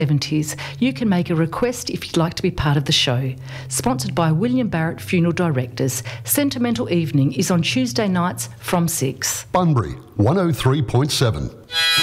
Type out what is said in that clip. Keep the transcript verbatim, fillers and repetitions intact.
seventies. You can make a request if you'd like to be part of the show. Sponsored by William Barrett Funeral Directors. Sentimental Evening is on Tuesday nights from six. Bunbury, one oh three point seven.